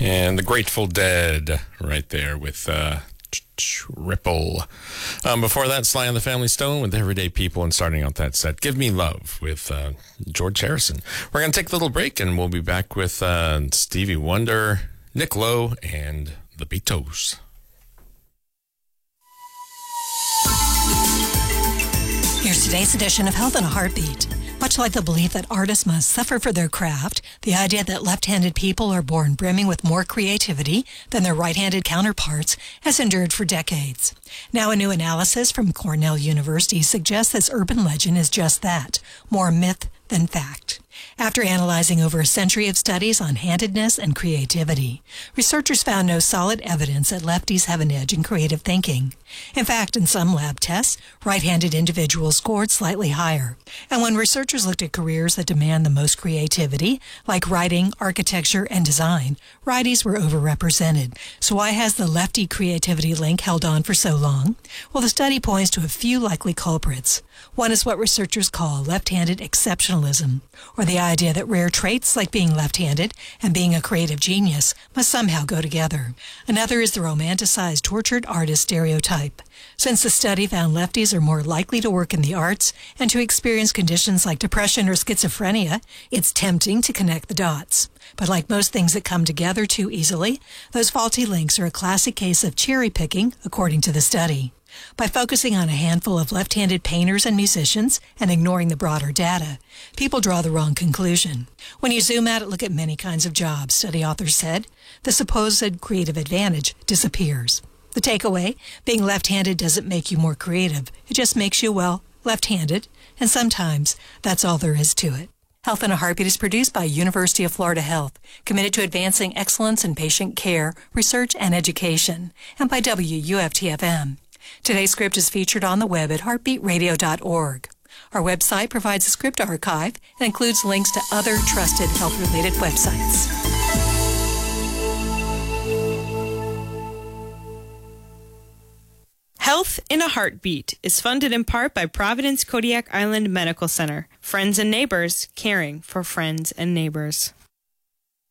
And the Grateful Dead right there with Ripple. Before that, Sly and the Family Stone with Everyday People, and starting out that set, Give Me Love with George Harrison. We're going to take a little break, and we'll be back with Stevie Wonder, Nick Lowe, and the Beatles. Here's today's edition of Health in a Heartbeat. Much like the belief that artists must suffer for their craft, the idea that left-handed people are born brimming with more creativity than their right-handed counterparts has endured for decades. Now a new analysis from Cornell University suggests this urban legend is just that, more myth than fact. After analyzing over a century of studies on handedness and creativity, researchers found no solid evidence that lefties have an edge in creative thinking. In fact, in some lab tests, right-handed individuals scored slightly higher. And when researchers looked at careers that demand the most creativity, like writing, architecture, and design, righties were overrepresented. So why has the lefty creativity link held on for so long? Well, the study points to a few likely culprits. One is what researchers call left-handed exceptionalism, or the idea that rare traits like being left-handed and being a creative genius must somehow go together. Another is the romanticized tortured artist stereotype. Since the study found lefties are more likely to work in the arts and to experience conditions like depression or schizophrenia, it's tempting to connect the dots. But like most things that come together too easily, those faulty links are a classic case of cherry-picking, according to the study. By focusing on a handful of left-handed painters and musicians and ignoring the broader data, people draw the wrong conclusion. When you zoom out and look at many kinds of jobs, study authors said, the supposed creative advantage disappears. The takeaway, being left-handed doesn't make you more creative. It just makes you, well, left-handed, and sometimes that's all there is to it. Health in a Heartbeat is produced by University of Florida Health, committed to advancing excellence in patient care, research, and education, and by WUFT-FM. Today's script is featured on the web at heartbeatradio.org. Our website provides a script archive and includes links to other trusted health-related websites. Health in a Heartbeat is funded in part by Providence Kodiak Island Medical Center. Friends and neighbors caring for friends and neighbors.